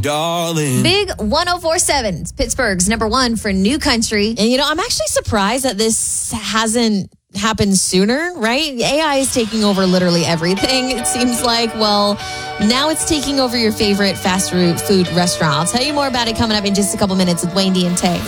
darling. Big 104.7. It's Pittsburgh's number one for new country. And, I'm actually surprised that this hasn't happened sooner, right? AI is taking over literally everything. It seems like, now it's taking over your favorite fast food restaurant. I'll tell you more about it coming up in just a couple minutes with Wayne D and Tay.